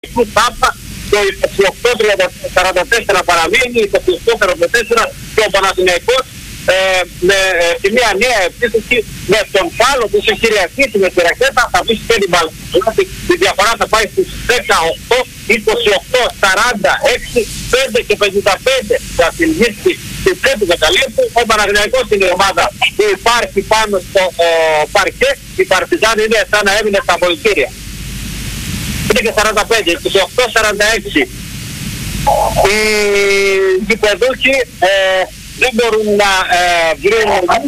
Πάπα, το 28-44 παραμείνει, 28-44 και ο Παναθηναϊκός με τη μια νέα επίθεση με τον Πάλο που σε κυριαρχήσει με τη ρακέτα θα βρει και την μπάλα. Η διαφορά θα πάει στους 18, 28, 46, 5 και 55 θα συνδύσει του τρίτου καταλήψου. Ο Παναθηναϊκός είναι η ομάδα που υπάρχει πάνω στο παρκέ. Η Παρτιζάν είναι σαν να έμεινε στα απολυτήρια. 5 και 45, 28-46. Οι γηπεδούχοι δεν μπορούν να βρουν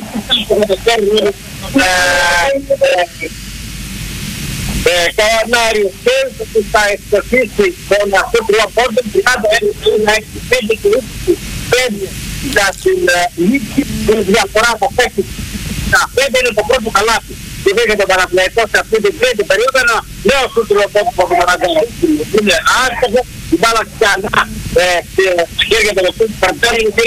κανάριο και που θα εξοφίσει τον αυτό τριαπόρτων 31 να έχει 5 και 5 για την λήξη που διαφορά θα παίξει. Τα 5 είναι το πρώτο καλάθι. Και δέχεται τον Παναθηναϊκό σε αυτή την τρίτη περίοδο ένα νέο σούτρο που τον Παναθηναϊκό είναι άστοχο. Η μπάλα ξανά στη χέρια των οποίων παρτέλουν και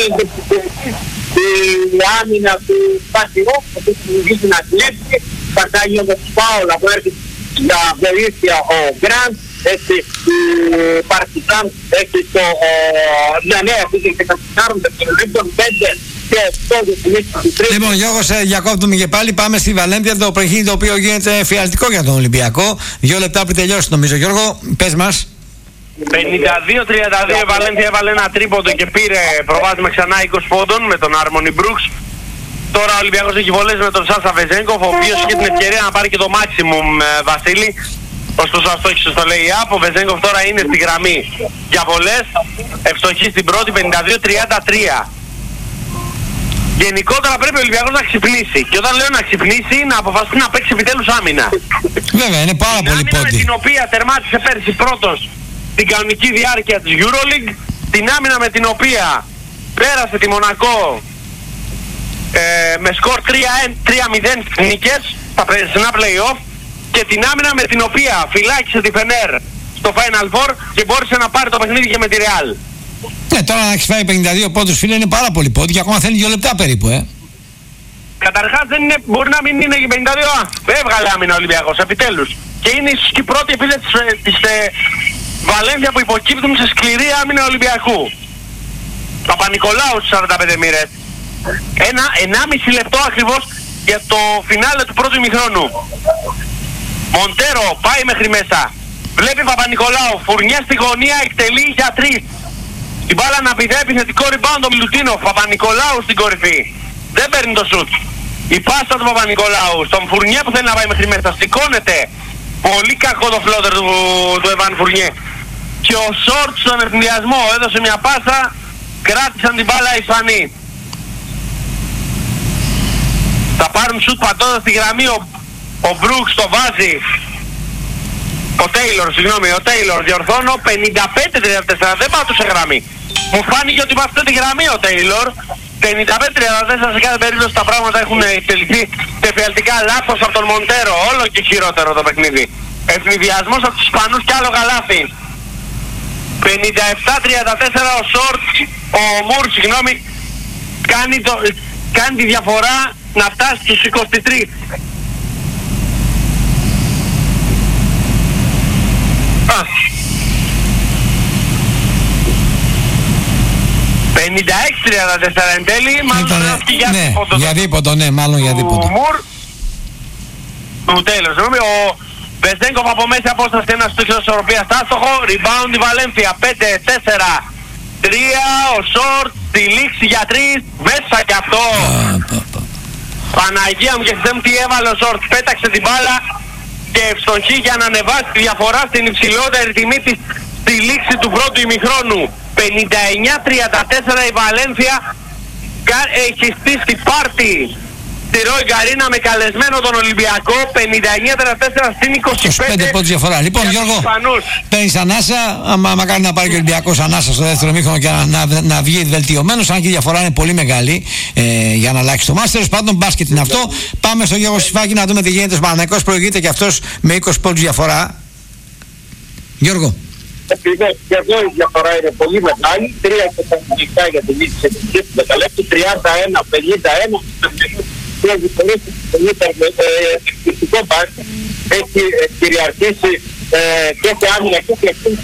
η άμυνα του Πασιρό που έχει δημιουργήσει να κλέψει. Παρτάγει όμως Πάολα που έρχεται για βοήθεια ο Γκραντ. Έτσι η Παρτιζάν έχει το μια νέα φύση και καθιστάρουν δευτερολέπτων 5 και 8 δευτερολέπτων. Λοιπόν, Γιώργο, σε διακόπτουμε και πάλι. Πάμε στη Βαλένθια, το παιχνίδι το οποίο γίνεται φιαλτικό για τον Ολυμπιακό. 2 λεπτά πριν τελειώσει, νομίζω. Γιώργο, πες μας. 52-32 η Βαλένθια έβαλε ένα τρίποντο και πήρε προβάδισμα ξανά 20 πόντων με τον Άρμονι Μπρούξ. Τώρα ο Ολυμπιακός έχει βολές με τον Σάσα Βεζέγκοφ, ο οποίος είχε την ευκαιρία να πάρει και το maximum, Βασίλη. Ωστόσο αστόχησε στο lay-up, ο Βεζέγκοφ τώρα είναι στη γραμμή για βολές, ευστοχή στην πρώτη, 52-33. Γενικότερα πρέπει ο Ολυμπιακός να ξυπνήσει. Και όταν λέω να ξυπνήσει, να αποφασίσει να παίξει επιτέλους άμυνα. Βέβαια, είναι πάρα πολύ πόντι. Την άμυνα με την οποία τερμάτισε πέρσι πρώτος την κανονική διάρκεια της EuroLeague, την άμυνα με την οποία πέρασε τη Μονακό με σκορ 3-0 νίκες στα περσινά play-off και την άμυνα με την οποία φυλάκισε τη Φενέρ στο Final Four και μπόρεσε να πάρει το παιχνίδι και με τη Real. Ναι, τώρα να έχεις φάει 52 πόντους, φίλε, είναι πάρα πολύ πόντι και ακόμα θέλει 2 λεπτά περίπου, Καταρχάς δεν είναι, μπορεί να μην είναι και 52, έβγαλε άμυνα ο Ολυμπιακός, επιτέλους. Και είναι ίσως και η πρώτη επίθεση της Βαλένθια που υποκύπτουν σε σκληρή άμυνα Ολυμπιακού. Παπα-Νικολάου στις 45 μοίρες. 1,5 λεπτό ακριβώς για το φινάλε του πρώτου ημιχρόνου. Μοντέρο πάει μέχρι μέσα. Βλέπει Παπα-Νικολάου, φουρνιά στη γωνία, εκτελεί για 3. Την μπάλα να πηδάει επιθετικό rebound ο Μιλουτίνοφ. Παπα-Νικολάου στην κορυφή. Δεν παίρνει το σουτ. Η πάσα του Παπα-Νικολάου στον Φουρνιέ που θέλει να πάει μέχρι μέσα. Σηκώνεται. Πολύ κακό το φλότερ του Εβάν Φουρνιέ. Και ο Σόρτ στον ευθυνδιασμό έδωσε μια πάσα. Κράτησαν την μπάλα οι Ισπανοί. Θα πάρουν σουτ πατώντας στη γραμμή. Ο Μπρούξ το βάζει. Ο Τέιλορ διορθώνω 55-34, δεν πάτωσε γραμμή. Μου φάνηκε ότι με αυτή τη γραμμή ο Τέιλορ 55-34 σε κάθε περίπτωση τα πράγματα έχουν εκτεληθεί τεφιαλτικά λάθος από τον Μοντέρο. Όλο και χειρότερο το παιχνίδι. Ευνηδιασμός από τους Ισπανούς και άλλο καλάθι. 57-34 ο Σόρτ, ο Μουρ, κάνει τη διαφορά να φτάσει στους 23. 56-34 εν τέλει, μάλλον για δίποτο, ναι, μάλλον για δίποτο. Του Τέιλορ, ο Βεζέγκοφ από μέση απόσταση ένας στόχος ισορροπίας άστοχο, rebound η Βαλένθια, 5-4-3, ο Σόρτ, τη λήξη για 3, μέσα κι αυτό. Παναγία μου και θέμ τι έβαλε ο Σόρτ, πέταξε την μπάλα και ευστοχή για να ανεβάσει τη διαφορά στην υψηλότερη τιμή της στη λήξη του πρώτου ημιχρόνου. 59-34 η Βαλένθια έχει στήσει πάρτι στη Ρόι Γκαρίνα με καλεσμένο τον Ολυμπιακό. 59-34 στην 25 πόντους διαφορά. Λοιπόν, Γιώργο, παίρνεις ανάσα, μακάρι να πάρει και ο Ολυμπιακός ανάσα στο δεύτερο ημίχρονο και να βγει βελτιωμένος, αν και η διαφορά είναι πολύ μεγάλη για να αλλάξει το μάτς. Τέλος πάντων, μπάσκετ είναι αυτό. Πάμε στο Γιώργο Σιφάκη να δούμε τι γίνεται. Ο Παναθηναϊκός προηγείται και αυτός με 20 πόντους διαφορά. Γιώργο. Και εδώ η διαφορά είναι πολύ μεγάλη. 3 και 5 για την λήξη της δεκαλέπτου, 31-51. Έχει διαφορές πολύ εκπληκτικό μπάσκετ. Έχει κυριαρχήσει και σε άμυνα και σε